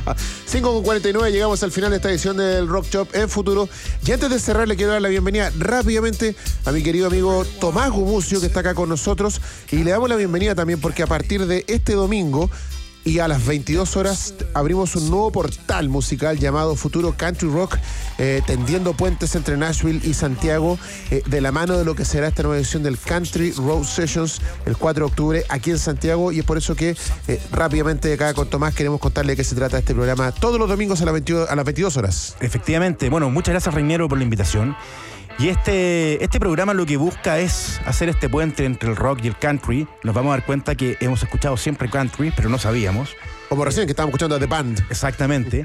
5:49, llegamos al final de esta edición del Rock Shop en Futuro. Y antes de cerrar, le quiero dar la bienvenida rápidamente a mi querido amigo Tomás Gumucio, que está acá con nosotros. Y le damos la bienvenida también porque a partir de este domingo y a las 22 horas abrimos un nuevo portal musical llamado Futuro Country Rock, tendiendo puentes entre Nashville y Santiago, de la mano de lo que será esta nueva edición del Country Road Sessions el 4 de octubre aquí en Santiago. Y es por eso que rápidamente acá con Tomás queremos contarle de qué se trata este programa todos los domingos a las 22 horas. Efectivamente. Bueno, muchas gracias, Reñero, por la invitación. Y este programa lo que busca es hacer este puente entre el rock y el country. Nos vamos a dar cuenta que hemos escuchado siempre country, pero no sabíamos. Como recién que estábamos escuchando a The Band. Exactamente.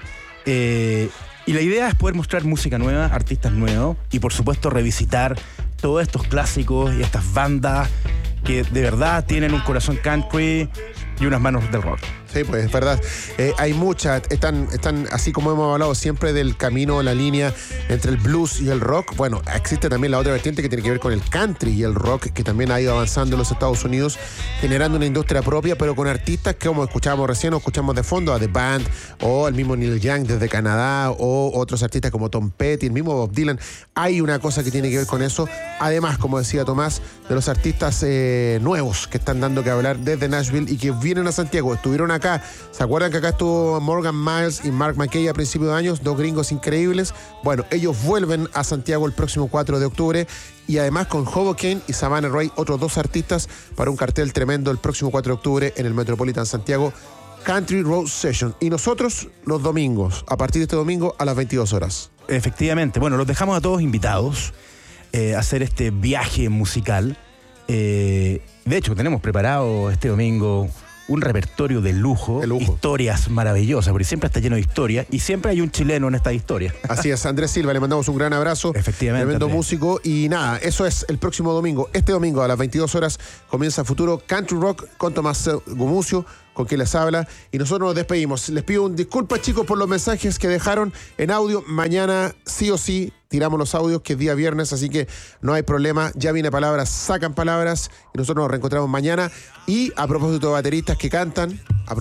Y la idea es poder mostrar música nueva, artistas nuevos y por supuesto revisitar todos estos clásicos y estas bandas que de verdad tienen un corazón country y unas manos del rock. Sí, pues es verdad. Hay muchas, están así como hemos hablado siempre del camino, la línea entre el blues y el rock. Bueno, existe también la otra vertiente que tiene que ver con el country y el rock, que también ha ido avanzando en los Estados Unidos, generando una industria propia, pero con artistas que, como escuchábamos recién, o escuchamos de fondo a The Band, o el mismo Neil Young desde Canadá, o otros artistas como Tom Petty, el mismo Bob Dylan. Hay una cosa que tiene que ver con eso. Además, como decía Tomás, de los artistas nuevos que están dando que hablar desde Nashville y que vienen a Santiago. Estuvieron acá. ¿Se acuerdan que acá estuvo Morgan Miles y Mark McKay a principios de años? Dos gringos increíbles. Bueno, ellos vuelven a Santiago el próximo 4 de octubre y además con Hoboken y Savannah Ray, otros dos artistas, para un cartel tremendo el próximo 4 de octubre en el Metropolitan Santiago, Country Road Session. Y nosotros los domingos, a partir de este domingo a las 22 horas. Efectivamente. Bueno, los dejamos a todos invitados a hacer este viaje musical. De hecho, tenemos preparado este domingo un repertorio de lujo, historias maravillosas, porque siempre está lleno de historias y siempre hay un chileno en esta historia. Así es, Andrés Silva, le mandamos un gran abrazo. Efectivamente. Tremendo músico. Y nada, eso es el próximo domingo. Este domingo a las 22 horas comienza Futuro Country Rock con Tomás Gumucio, con quien les habla, y nosotros nos despedimos. Les pido disculpas, chicos, por los mensajes que dejaron en audio. Mañana sí o sí tiramos los audios, que es día viernes, así que no hay problema. Ya viene Palabras, sacan palabras, y nosotros nos reencontramos mañana. Y a propósito de bateristas que cantan,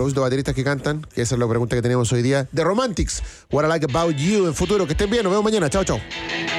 que esa es la pregunta que tenemos hoy día, The Romantics, What I Like About You en Futuro. Que estén bien, nos vemos mañana. Chao, chao.